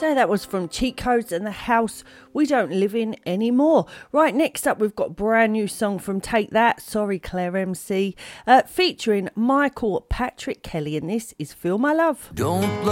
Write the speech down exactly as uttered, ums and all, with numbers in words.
Yeah, that was from Cheat Codes and the House We Don't Live In Anymore. Right, next up we've got a brand new song from Take That, Sorry Claire M C, uh, featuring Michael Patrick Kelly, and this is Feel My Love. Don't